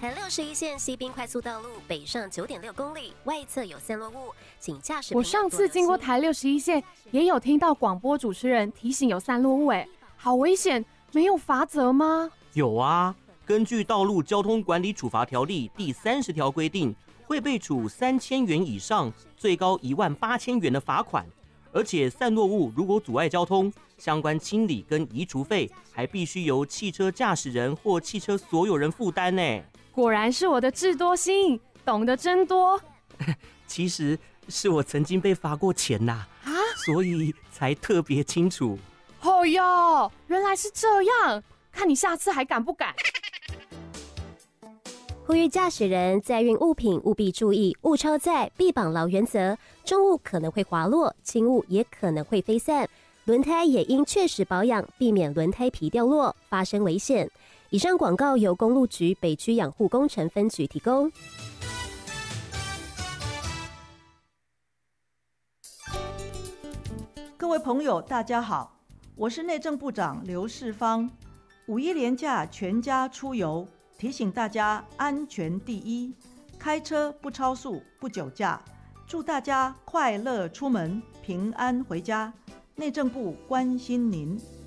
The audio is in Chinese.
台61线西滨快速道路北上9.6公里，外侧有散落物，请驾驶。 我上次经过台61线，也有听到广播主持人提醒有散落物，好危险，没有罚则吗？ 有啊，根据《道路交通管理处罚条例》第30条规定，会被处3000元以上，最高18000元的罚款。而且散落物如果阻碍交通，相关清理跟移除费还必须由汽车驾驶人或汽车所有人负担呢。 果然是我的智多星，懂得真多。 其实是我曾经被罚过钱呐，所以才特别清楚。 哦哟，原来是这样，看你下次还敢不敢。 呼吁驾驶人载运物品务必注意物超载必绑牢原则，重物可能会滑落，轻物也可能会飞散，轮胎也应确实保养，避免轮胎皮掉落发生危险。以上广告由公路局北区养护工程分局提供。 各位朋友大家好，我是内政部长刘世芳。5·1连假全家出游，提醒大家安全第一，开车不超速不酒驾，祝大家快乐出门，平安回家。内政部关心您。